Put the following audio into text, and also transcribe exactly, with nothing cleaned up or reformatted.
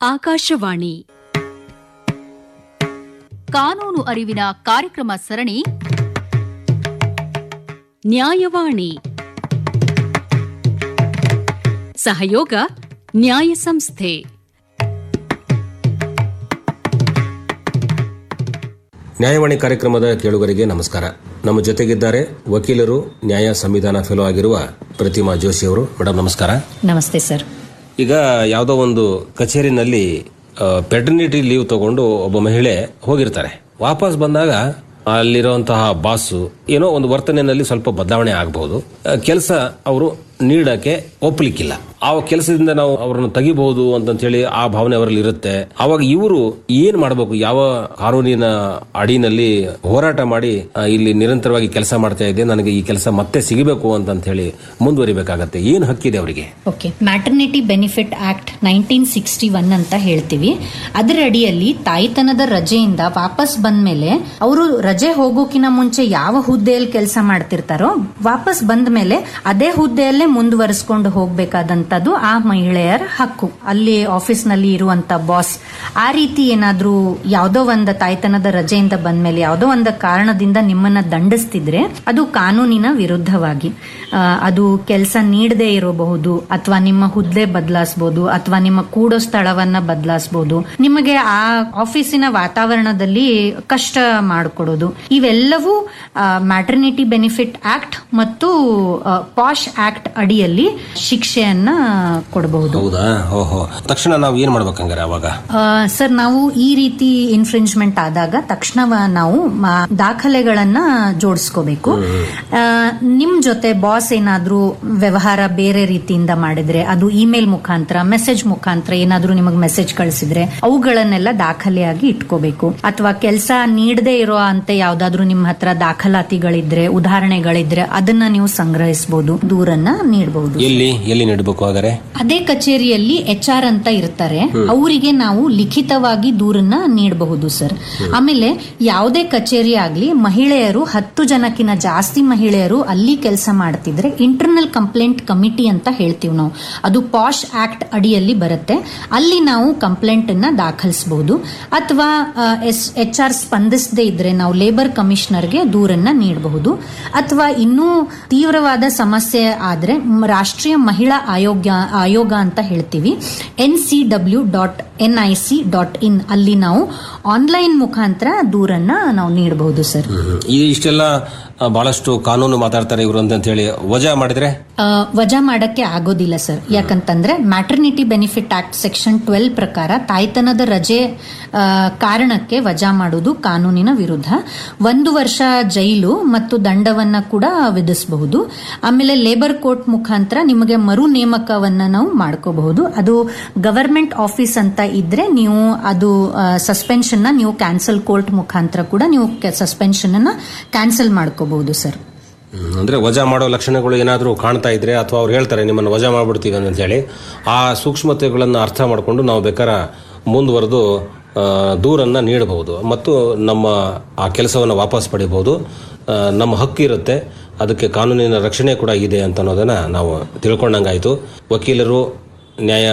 ಆಕಾಶವಾಣಿ ಕಾನೂನು ಅರಿವಿನ ಕಾರ್ಯಕ್ರಮ ಸರಣಿ ನ್ಯಾಯವಾಣಿ. ಸಹಯೋಗ ನ್ಯಾಯ ಸಂಸ್ಥೆ. ನ್ಯಾಯವಾಣಿ ಕಾರ್ಯಕ್ರಮದ ಕೇಳುಗರಿಗೆ ನಮಸ್ಕಾರ. ನಮ್ಮ ಜೊತೆಗಿದ್ದಾರೆ ವಕೀಲರು, ನ್ಯಾಯ ಸಂವಿಧಾನ ಫೆಲೋ ಆಗಿರುವ ಪ್ರತಿಮಾ ಜೋಶಿ ಅವರು. ಮೇಡಮ್ ನಮಸ್ಕಾರ. ನಮಸ್ತೆ ಸರ್. ಈಗ ಯಾವುದೋ ಒಂದು ಕಚೇರಿನಲ್ಲಿ ಪೆಟರ್ನಿಟಿ ಲೀವ್ ತಗೊಂಡು ಒಬ್ಬ ಮಹಿಳೆ ಹೋಗಿರ್ತಾರೆ. ವಾಪಸ್ ಬಂದಾಗ ಅಲ್ಲಿರುವಂತಹ ಬಾಸು ಏನೋ ಒಂದು ವರ್ತನೆಯಲ್ಲಿ ಸ್ವಲ್ಪ ಬದಲಾವಣೆ ಆಗಬಹುದು. ಕೆಲಸ ಅವರು ನೀಡಕ್ಕೆ ಒಪ್ಪಲಿಕ್ಕಿಲ್ಲ. ಆ ಕೆಲಸದಿಂದ ನಾವು ಅವರನ್ನು ತೆಗಿಬಹುದು ಅಂತ ಹೇಳಿ ಆ ಭಾವನೆ ಅವರಲ್ಲಿ ಇರುತ್ತೆ. ಅವಾಗ ಇವರು ಏನ್ ಮಾಡಬೇಕು? ಯಾವ ಕಾನೂನಿನ ಅಡಿನಲ್ಲಿ ಹೋರಾಟ ಮಾಡಿ ಇಲ್ಲಿ ನಿರಂತರವಾಗಿ ಕೆಲಸ ಮಾಡ್ತಾ ಇದೆ, ನನಗೆ ಈ ಕೆಲಸ ಮತ್ತೆ ಸಿಗಬೇಕು ಅಂತ ಹೇಳಿ ಮುಂದುವರಿಬೇಕಾಗತ್ತೆ. ಏನ್ ಹಕ್ಕಿದೆ ಅವರಿಗೆ? Okay, maternity benefit act nineteen sixty one ಅಂತ ಹೇಳ್ತೀವಿ. ಅದರ ಅಡಿಯಲ್ಲಿ ತಾಯ್ತನದ ರಜೆಯಿಂದ ವಾಪಸ್ ಬಂದ್ಮೇಲೆ ಅವರು ರಜೆ ಹೋಗೋಕಿನ ಮುಂಚೆ ಯಾವ ಹುದ್ದೆಯಲ್ಲಿ ಕೆಲಸ ಮಾಡ್ತಿರ್ತಾರೋ ವಾಪಸ್ ಬಂದ ಮೇಲೆ ಅದೇ ಹುದ್ದೆಯಲ್ಲೇ ಮುಂದುವರಿಸಿಕೊಂಡು ಹೋಗ್ಬೇಕಾದಂತದ್ದು ಆ ಮಹಿಳೆಯರ ಹಕ್ಕು. ಅಲ್ಲಿ ಆಫೀಸ್ ನಲ್ಲಿ ಇರುವಂತ ಬಾಸ್ ಆ ರೀತಿ ಏನಾದ್ರೂ ಯಾವುದೋ ಒಂದು ತಾಯ್ತನದ ರಜೆಯಿಂದ ಬಂದ್ಮೇಲೆ ಯಾವುದೋ ಒಂದು ಕಾರಣದಿಂದ ನಿಮ್ಮನ್ನ ದಂಡಿಸ್ತಿದ್ರೆ ಅದು ಕಾನೂನಿನ ವಿರುದ್ಧವಾಗಿ, ಅದು ಕೆಲಸ ನೀಡದೇ ಇರಬಹುದು, ಅಥವಾ ನಿಮ್ಮ ಹುದ್ದೆ ಬದಲಾಯಿಸಬಹುದು, ಅಥವಾ ನಿಮ್ಮ ಕೂಡೋ ಸ್ಥಳವನ್ನ ಬದಲಾಯಿಸಬಹುದು, ನಿಮಗೆ ಆ ಆಫೀಸಿನ ವಾತಾವರಣದಲ್ಲಿ ಕಷ್ಟ ಮಾಡಿಕೊಡೋದು. ಇವೆಲ್ಲವೂ ಮ್ಯಾಟರ್ನಿಟಿ ಬೆನಿಫಿಟ್ ಆಕ್ಟ್ ಮತ್ತು ಪಾಶ್ ಆಕ್ಟ್ ಅಡಿಯಲ್ಲಿ ಶಿಕ್ಷೆಯನ್ನ ಕೊಡಬಹುದು. ಹೌದಾ? ಓಹೋ. ತಕ್ಷಣ ನಾವು ಏನ್ ಮಾಡ್ಬೇಕಂಗಾರೆ ಅವಾಗ? ಸರ್, ನಾವು ಈ ರೀತಿ ಇನ್ಫ್ರಿಂಜ್ಮೆಂಟ್ ಆದಾಗ ತಕ್ಷಣ ನಾವು ದಾಖಲೆಗಳನ್ನ ಜೋಡಿಸ್ಕೋಬೇಕು. ನಿಮ್ ಜೊತೆ ಬಾಸ್ ಏನಾದ್ರೂ ವ್ಯವಹಾರ ಬೇರೆ ರೀತಿಯಿಂದ ಮಾಡಿದ್ರೆ, ಅದು ಇಮೇಲ್ ಮುಖಾಂತರ, ಮೆಸೇಜ್ ಮುಖಾಂತರ ಏನಾದ್ರೂ ನಿಮಗೆ ಮೆಸೇಜ್ ಕಳಿಸಿದ್ರೆ ಅವುಗಳನ್ನೆಲ್ಲ ದಾಖಲೆಯಾಗಿ ಇಟ್ಕೋಬೇಕು. ಅಥವಾ ಕೆಲಸ ನೀಡದೇ ಇರೋ ಅಂತ ಯಾವ್ದಾದ್ರು ನಿಮ್ಮ ಹತ್ರ ದಾಖಲಾತಿಗಳಿದ್ರೆ, ಉದಾಹರಣೆಗಳಿದ್ರೆ ಅದನ್ನ ನೀವು ಸಂಗ್ರಹಿಸಬಹುದು, ದೂರನ್ನ ನೀಡಬಹುದು. ಎಲ್ಲಿ ಎಲ್ಲಿ ನೀಡಬೇಕು? ಹಾಗಾದ್ರೆ ಅದೇ ಕಚೇರಿಯಲ್ಲಿ ಎಚ್ ಆರ್ ಅಂತ ಇರ್ತಾರೆ, ಅವರಿಗೆ ನಾವು ಲಿಖಿತವಾಗಿ ದೂರನ್ನ ನೀಡಬಹುದು ಸರ್. ಆಮೇಲೆ ಯಾವುದೇ ಕಚೇರಿ ಆಗ್ಲಿ, ಮಹಿಳೆಯರು ಹತ್ತು ಜನಕ್ಕಿಂತ ಜಾಸ್ತಿ ಮಹಿಳೆಯರು ಅಲ್ಲಿ ಕೆಲಸ ಮಾಡ್ತಿದ್ರೆ ಇಂಟರ್ನಲ್ ಕಂಪ್ಲೇಂಟ್ ಕಮಿಟಿ ಅಂತ ಹೇಳ್ತೀವಿ ನಾವು, ಅದು ಪಾಶ್ ಆಕ್ಟ್ ಅಡಿಯಲ್ಲಿ ಬರುತ್ತೆ. ಅಲ್ಲಿ ನಾವು ಕಂಪ್ಲೇಂಟ್ ಅನ್ನ ದಾಖಲಿಸಬಹುದು. ಅಥವಾ ಎಚ್ ಆರ್ ಸ್ಪಂದಿಸದೇ ಇದ್ರೆ ನಾವು ಲೇಬರ್ ಕಮಿಷನರ್ಗೆ ದೂರನ್ನ ನೀಡಬಹುದು. ಅಥವಾ ಇನ್ನೂ ತೀವ್ರವಾದ ಸಮಸ್ಯೆ ಆದ್ರೆ ರಾಷ್ಟ್ರೀಯ ಮಹಿಳಾ ಆಯೋಗ ಆಯೋಗ ಅಂತ ಹೇಳ್ತೀವಿ, N C W dot N I C dot in, ಅಲ್ಲಿ ನಾವು ಆನ್ಲೈನ್ ಮುಖಾಂತರ ದೂರನ್ನ ನಾವು ನೀಡಬಹುದು ಸರ್. ಇಷ್ಟೆಲ್ಲ ಬಹಳಷ್ಟು ಕಾನೂನು ಮಾತಾಡ್ತಾರೆ ಇವರು ಅಂತ ಹೇಳಿ ವಜಾ ಮಾಡಿದ್ರೆ ವಜಾ ಮಾಡಕ್ಕೆ ಆಗೋದಿಲ್ಲ ಸರ್. ಯಾಕಂತಂದ್ರೆ maternity benefit act section twelve ಪ್ರಕಾರ ತಾಯ್ತನದ ರಜೆ ಕಾರಣಕ್ಕೆ ವಜಾ ಮಾಡುವುದು ಕಾನೂನಿನ ವಿರುದ್ಧ. ಒಂದು ವರ್ಷ ಜೈಲು ಮತ್ತು ದಂಡವನ್ನ ಕೂಡ ವಿಧಿಸಬಹುದು. ಆಮೇಲೆ ಲೇಬರ್ ಕೋರ್ಟ್ ಮುಖಾಂತರ ನಿಮಗೆ ಮರು ನೇಮಕವನ್ನ ನಾವು ಮಾಡ್ಕೋಬಹುದು. ಅದು ಗವರ್ಮೆಂಟ್ ಆಫೀಸ್ ಅಂತ ಇದ್ರೆ ನೀವು ಅದು ಸಸ್ಪೆನ್ಷನ್ ನೀವು ಕ್ಯಾನ್ಸಲ್ ಕೋರ್ಟ್ ಮುಖಾಂತರ ಕೂಡ ನೀವು ಸಸ್ಪೆನ್ಷನ್ ಅನ್ನ ಕ್ಯಾನ್ಸಲ್ ಮಾಡ್ಕೋಬಹುದು ಸರ್. ಅಂದ್ರೆ ವಜಾ ಮಾಡೋ ಲಕ್ಷಣಗಳು ಏನಾದರೂ ಕಾಣ್ತಾ ಇದ್ರೆ, ಅಥವಾ ಅವ್ರು ಹೇಳ್ತಾರೆ ನಿಮ್ಮನ್ನು ವಜಾ ಮಾಡ್ಬಿಡ್ತೀವಿ ಅಂತ ಹೇಳಿ, ಆ ಸೂಕ್ಷ್ಮತೆಗಳನ್ನು ಅರ್ಥ ಮಾಡಿಕೊಂಡು ನಾವು ಬೇಕಾದ್ರೆ ಮುಂದುವರೆದು ದೂರನ್ನ ನೀಡಬಹುದು ಮತ್ತು ನಮ್ಮ ಆ ಕೆಲಸವನ್ನು ವಾಪಸ್ ಪಡಿಬಹುದು. ನಮ್ಮ ಹಕ್ಕು ಇರುತ್ತೆ, ಅದಕ್ಕೆ ಕಾನೂನಿನ ರಕ್ಷಣೆ ಕೂಡ ಇದೆ ಅಂತ ಅನ್ನೋದನ್ನ ನಾವು ತಿಳ್ಕೊಂಡಂಗಾಯ್ತು. ವಕೀಲರು, ನ್ಯಾಯ